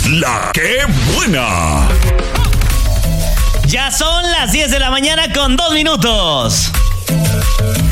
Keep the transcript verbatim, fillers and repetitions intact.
La que buena. Ya son las diez de la mañana con dos minutos.